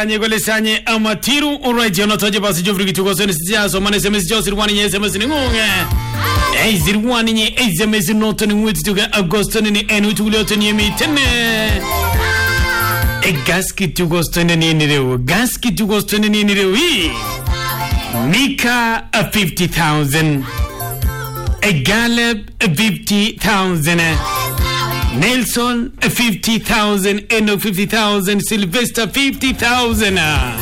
Nyegole sanye amatiru uraje notoje basi jofri kitugoseni sijazo mane SMS josi rwani nye SMS ni ngunge eizi rwani nye SMS noto ni mwiti tuga Agosto ni enu tukulioto ni emitene gas kitugoseni ni nireu gas kitugoseni ni nireu Mika 50,000 Galeb 50,000 Nelson 50,000, Eno 50,000, Sylvester 50,000.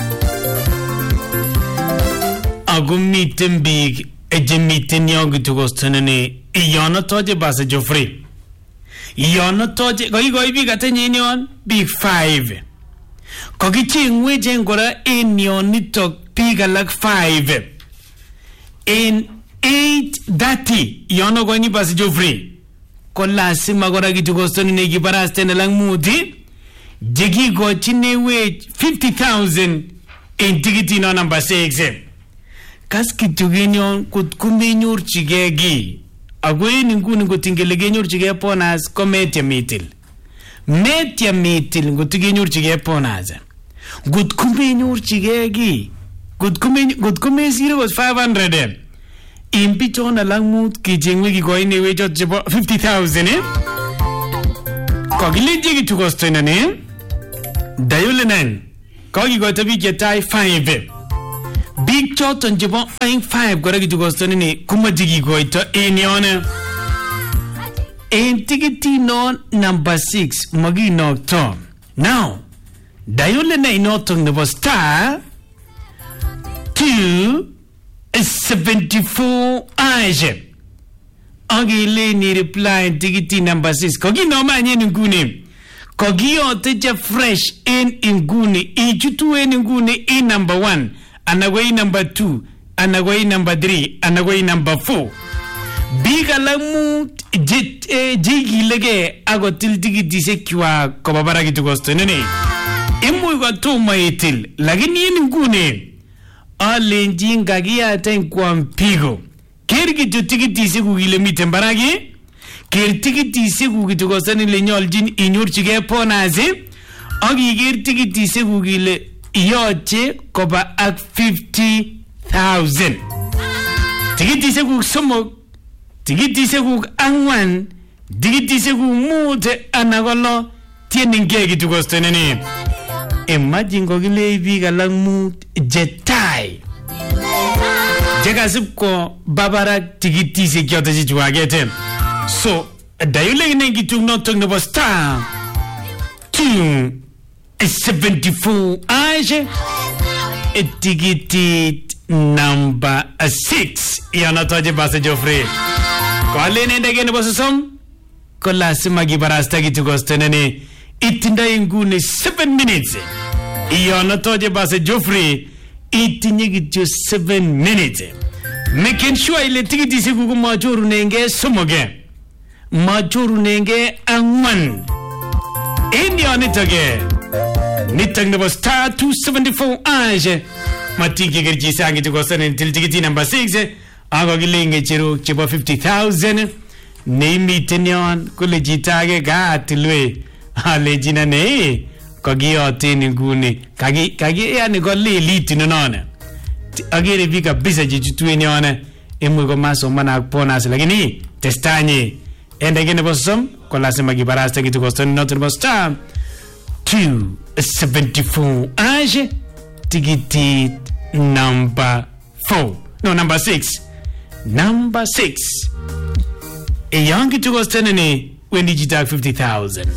Agumiten big, ejemiten yogi tugostonene. Iyana toje basa Joffrey. Iyana toje, koi big atenyon big 5. Kogichi ngweje ngora enyon nitok big alak 5. In 8:30 iyana koi ni basa Joffrey. Kola sima gora kitugostoni ne gibaraste na lang mudi jigi go chinewe 50,000 in tikiti no number 6 kas kitugenyon kutkumbi nyur chigegi agwe ninguni ngotingelege nyur chige ponas kometia mitil ngotige nyur chige ponas gutkumbi nyur chigegi gutkumbi 0 was 500 Impicho na lang mood kijengwe kikoine wejo jebo 50,000 Kogile jigi tukosto ina ne Dayule nen Kogi gote bige tai 5 Big choton jebo 5 Gora kitukosto nini kuma jigi goito inyone Tikiti no number 6 Magi nokto Now Dayule na inotong nebo star 274 Aje Agile ni reply tikiti number 6 Kogi noma nye ngune Kogi oteja fresh in ngune Ichutu ngune in number 1 Anagwai number 2 Anagwai number 3 Anagwai number 4 Biga lamu Jigi lege Ago til tikiti sekiwa Kobabara kitu kosto nene Imu yuka tuma itil Lagini ngune Alenjin gagia ten kwa mpigo Kergi tu tikiti siku gile mitembaragi Ker tikiti siku kitugosani lenyol jin inyur chige ponazi Agi ker tikiti siku gile yoche koba ak 50,000 Tikiti siku sumo Tikiti siku angwan Tikiti siku mute anagolo Tieni nge kitugosani ni Imagine kogile ibiga lang mute jetai Jega sipko babara tikiti se kyote chichuagete So dayule nengi tung notong nebo star 274 Aje Tikiti number 6 Yanotoje basa Joffrey Kwa nende gene boso som Kola sima gibarasta kitugostenene Itinda ingune 7 minutes Yanotoje basa Joffrey Itinye gityo 7 minutes Making sure ile tikiti siku kumachuru nenge sumoge Machuru nenge angwan India nitage Nitang nebo star 274 Aje Matiki gerji sangi tukosane Until tikiti number 6 Ako gilinge chiru chibo 50,000 Neimi tenyon Kule jitage gatilwe Alejina ne Kagi nguni Kagi yani koli liti nonone Agere vika bisa jichutuwe nyone Imu yuko maso mana akponasi Lakini testanyi Enda gene bosom Kola sema gibarasta kitu kostoni Notu nebo star 274 Aje Tikiti number 4 No number 6 Number 6 Eyangi tu kostoni ni Wendi jitak 50,000